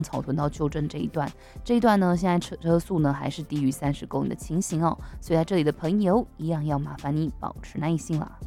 草屯到旧镇这一段呢，现在车速呢还是低于30公里的情形哦，所以在这里的朋友一样要麻烦你保持耐心啦。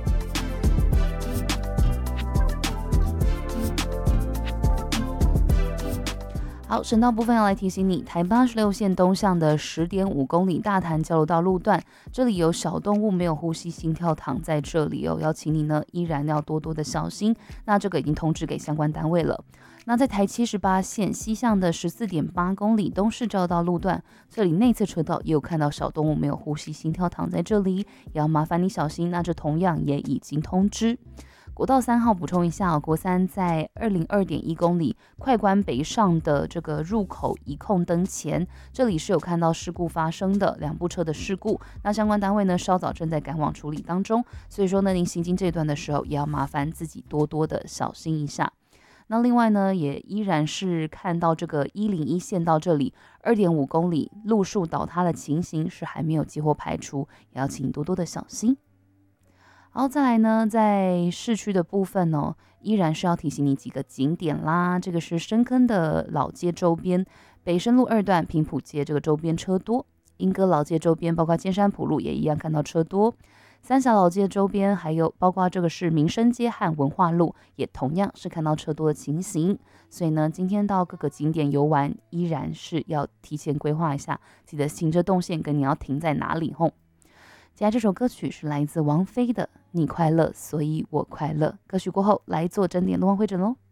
好，省道部分要来提醒你，台86线东向的10.5公里大潭交流道路段，这里有小动物没有呼吸心跳躺在这里哦，要请你呢依然要多多的小心。那这个已经通知给相关单位了。那在台78线西向的14.8公里东势交流道路段，这里内侧车道也有看到小动物没有呼吸心跳躺在这里，也要麻烦你小心。那这同样也已经通知。国道3号补充一下，国三在202.1公里快关北上的这个入口一控灯前，这里是有看到事故发生的，2部车的事故。那相关单位呢稍早正在赶往处理当中，所以说呢您行经这段的时候也要麻烦自己多多的小心一下。那另外呢也依然是看到这个101线到这里2.5公里路树倒塌的情形是还没有接获排除，也要请多多的小心。好，再来呢，在市区的部分哦，依然是要提醒你几个景点啦。这个是深坑的老街周边，北深路2段平埔街这个周边车多，莺歌老街周边包括尖山埔路也一样看到车多，三峡老街周边还有包括这个是民生街和文化路，也同样是看到车多的情形。所以呢，今天到各个景点游玩，依然是要提前规划一下自己的行车动线跟你要停在哪里吼。接下来这首歌曲是来自王菲的《你快乐，所以我快乐》。歌曲过后来做整点路况会诊喽。